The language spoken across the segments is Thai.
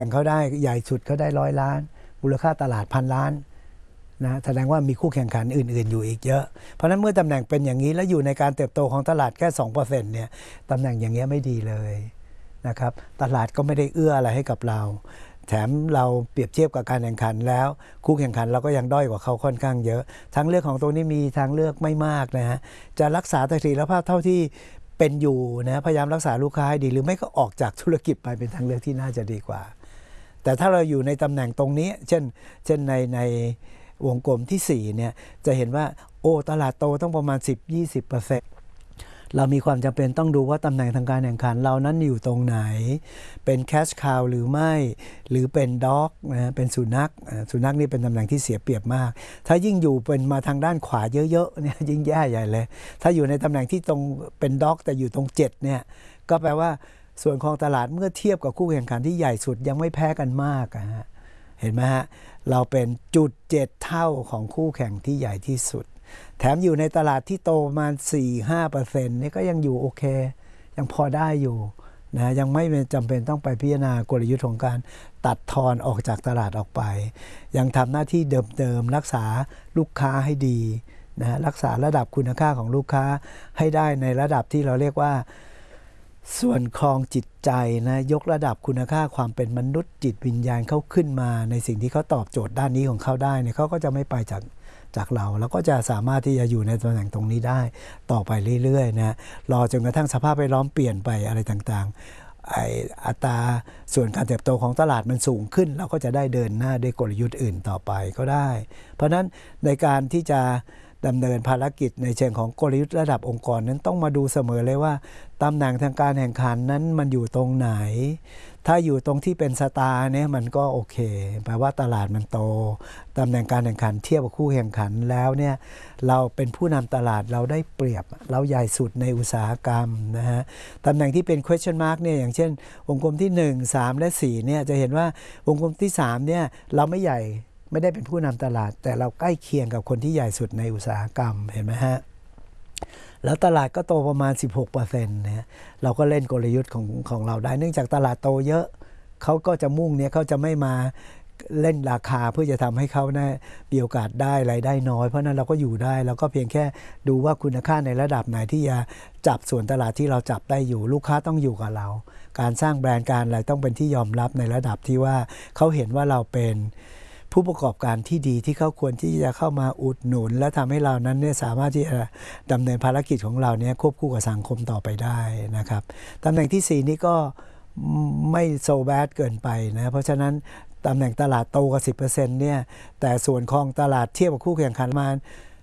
เขาได้ใหญ่สุดเขาได้100 ล้านมูลค่าตลาด1,000 ล้านนะแสดงว่ามีคู่แข่งขันอื่นๆอยู่อีกเยอะเพราะฉะนั้นเมื่อตำแหน่งเป็นอย่างนี้แล้วอยู่ในการเติบโตของตลาดแค่ 2% เนี่ยตำแหน่งอย่างเงี้ยไม่ดีเลยนะครับตลาดก็ไม่ได้เอื้ออะไรให้กับเราแถมเราเปรียบเทียบกับการแข่งขันแล้วคู่แข่งขันเราก็ยังด้อยกว่าเขาค่อนข้างเยอะทางเลือกของตัวนี้มีทางเลือกไม่มากนะฮะจะรักษาเสถียรภาพเท่าที่เป็นอยู่นะพยายามรักษาลูกค้าให้ดีหรือไม่ก็ออกจากธุรกิจไปเป็นทางเลือกที่น่าจะดีกว่าแต่ถ้าเราอยู่ในตำแหน่งตรงนี้เช่นในวงกลมที่4เนี่ยจะเห็นว่าโอ้ตลาดโตต้องประมาณ 10-20%เรามีความจำเป็นต้องดูว่าตำแหน่งทางการแข่งขันเรานั้นอยู่ตรงไหนเป็นแคชคาวหรือไม่หรือเป็นด็อกนะเป็นสุนัขนี่เป็นตำแหน่งที่เสียเปรียบมากถ้ายิ่งอยู่เป็นมาทางด้านขวาเยอะๆเนี่ยยิ่งแย่ใหญ่เลยถ้าอยู่ในตำแหน่งที่ตรงเป็นด็อกแต่อยู่ตรง7เนี่ยก็แปลว่าส่วนของตลาดเมื่อเทียบกับคู่แข่งขันที่ใหญ่สุดยังไม่แพ้กันมากฮะเห็นไหมฮะเราเป็น0.7 เท่าของคู่แข่งที่ใหญ่ที่สุดแถมอยู่ในตลาดที่โตประมาณ 4-5% นี่ก็ยังอยู่โอเคยังพอได้อยู่นะยังไม่จำเป็นต้องไปพิจารณากลยุทธ์ของการตัดทอนออกจากตลาดออกไปยังทำหน้าที่เดิมๆรักษาลูกค้าให้ดีนะรักษาระดับคุณค่าของลูกค้าให้ได้ในระดับที่เราเรียกว่าส่วนครองจิตใจนะยกระดับคุณค่าความเป็นมนุษย์จิตวิญญาณเขาขึ้นมาในสิ่งที่เขาตอบโจทย์ด้านนี้ของเขาได้เนี่ยเขาก็จะไม่ไปจากเราแล้วก็จะสามารถที่จะอยู่ในตำแหน่งตรงนี้ได้ต่อไปเรื่อยๆนะรอจนกระทั่งสภาพแวดล้อมเปลี่ยนไปอะไรต่างๆอัตราส่วนการเติบโตของตลาดมันสูงขึ้นเราก็จะได้เดินหน้าด้วยกลยุทธ์อื่นต่อไปก็ได้เพราะฉะนั้นในการที่จะดำเนินภารกิจในเชิงของกลยุทธ์ระดับองค์กรนั้นต้องมาดูเสมอเลยว่าตำแหน่งทางการแข่งขันนั้นมันอยู่ตรงไหนถ้าอยู่ตรงที่เป็นสตาร์เนี่ยมันก็โอเคแปลว่าตลาดมันโตตำแหน่งการแข่งขันเทียบกับคู่แข่งขันแล้วเนี่ยเราเป็นผู้นำตลาดเราได้เปรียบเราใหญ่สุดในอุตสาหกรรมนะฮะตำแหน่งที่เป็น question mark เนี่ยอย่างเช่นวงกลมที่1 3และ4เนี่ยจะเห็นว่าวงกลมที่3เนี่ยเราไม่ใหญ่ไม่ได้เป็นผู้นำตลาดแต่เราใกล้เคียงกับคนที่ใหญ่สุดในอุตสาหกรรมเห็นไหมฮะแล้วตลาดก็โตประมาณ 16% นะเราก็เล่นกลยุทธ์ของเราได้เนื่องจากตลาดโตเยอะเขาก็จะมุ่งเนี่ยเขาจะไม่มาเล่นราคาเพื่อจะทำให้เขานะมีโอกาสได้รายได้น้อยเพราะนั้นเราก็อยู่ได้เราก็เพียงแค่ดูว่าคุณค่าในระดับไหนที่จะจับส่วนตลาดที่เราจับได้อยู่ลูกค้าต้องอยู่กับเราการสร้างแบรนด์การอะไรต้องเป็นที่ยอมรับในระดับที่ว่าเขาเห็นว่าเราเป็นผู้ประกอบการที่ดีที่เขาควรที่จะเข้ามาอุดหนุนและทำให้เรานั้นเนี่ยสามารถที่จะดำเนินภารกิจของเราเนี่ยควบคู่กับสังคมต่อไปได้นะครับตำแหน่งที่4นี่ก็ไม่โซแบดเกินไปนะเพราะฉะนั้นตำแหน่งตลาดโตกว่า 10% เนี่ยแต่ส่วนของตลาดเทียบกับคู่แข่งขันมา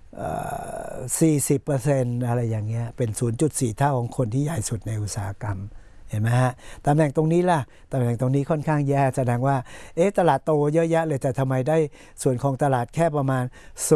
40% อะไรอย่างเงี้ยเป็น 0.4 เท่าของคนที่ใหญ่สุดในอุตสาหกรรมเห็นไหมฮะตำแหน่งตรงนี้ล่ะตำแหน่งตรงนี้ค่อนข้างแย่แสดงว่าตลาดโตเยอะแยะเลยแต่ทำไมได้ส่วนของตลาดแค่ประมาณ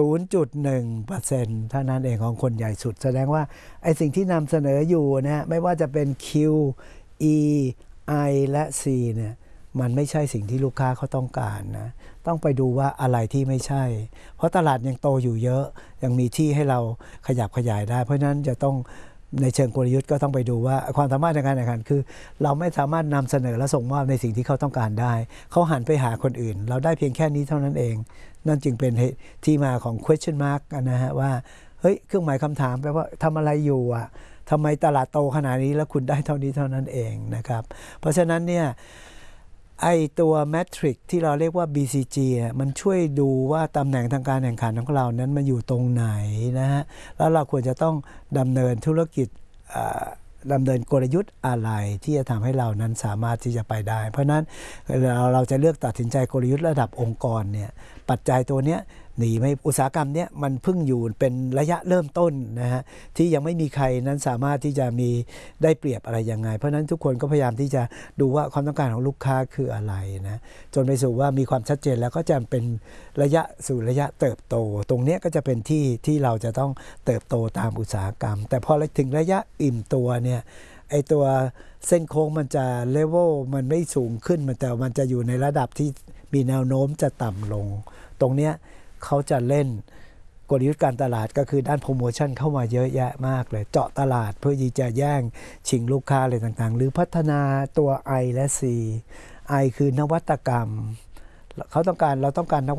0.1% เท่านั้นเองของคนใหญ่สุดแสดงว่าไอ้สิ่งที่นำเสนออยู่นะไม่ว่าจะเป็น Q E I และ C เนี่ยมันไม่ใช่สิ่งที่ลูกค้าเขาต้องการนะต้องไปดูว่าอะไรที่ไม่ใช่เพราะตลาดยังโตอยู่เยอะยังมีที่ให้เราขยับขยายได้เพราะฉะนั้นจะต้องในเชิงกลยุทธ์ก็ต้องไปดูว่าความสามารถในการแข่งขันคือเราไม่สามารถนำเสนอและส่งมอบในสิ่งที่เขาต้องการได้เขาหันไปหาคนอื่นเราได้เพียงแค่นี้เท่านั้นเองนั่นจึงเป็นที่มาของ question mark นะฮะว่าเฮ้ยเครื่องหมายคำถามแปลว่าทำอะไรอยู่อ่ะทำไมตลาดโตขนาดนี้แล้วคุณได้เท่านี้เท่านั้นเองนะครับเพราะฉะนั้นเนี่ยไอตัวแมทริกที่เราเรียกว่า BCG มันช่วยดูว่าตำแหน่งทางการแข่งขันของเรานั้นมันอยู่ตรงไหนนะฮะแล้วเราควรจะต้องดำเนินธุรกิจดำเนินกลยุทธ์อะไรที่จะทำให้เรานั้นสามารถที่จะไปได้เพราะนั้นเราจะเลือกตัดสินใจกลยุทธ์ระดับองค์กรเนี่ยปัจจัยตัวเนี้ยหนีไม่อุตสาหกรรมเนี้ยมันเพิ่งอยู่เป็นระยะเริ่มต้นนะฮะที่ยังไม่มีใครนั้นสามารถที่จะมีได้เปรียบอะไรยังไงเพราะนั้นทุกคนก็พยายามที่จะดูว่าความต้องการของลูกค้าคืออะไรนะจนไปสู่ว่ามีความชัดเจนแล้วก็จะเป็นระยะสู่ระยะเติบโตตรงนี้ก็จะเป็นที่เราจะต้องเติบโตตามอุตสาหกรรมแต่พอถึงระยะอิ่มตัวเนี่ยไอตัวเส้นโค้งมันจะเลเวลมันไม่สูงขึ้นแต่มันจะอยู่ในระดับที่มีแนวโน้มจะต่ำลงตรงเนี้ยเขาจะเล่นกลยุทธ์การตลาดก็คือด้านโปรโมชั่นเข้ามาเยอะแยะมากเลยเจาะตลาดเพื่อที่จะแย่งชิงลูกค้าอะไรต่างๆหรือพัฒนาตัว I และ C I คือนวัตกรรมเราต้องการน